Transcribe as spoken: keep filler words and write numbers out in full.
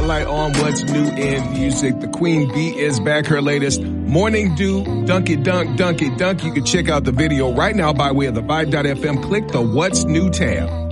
spotlight on what's new in music. The Queen Bee is back. Her latest Morning Dew, Dunk It Dunk, Dunk It Dunk. You can check out the video right now by way of the Vibe dot f m. Click the What's New tab.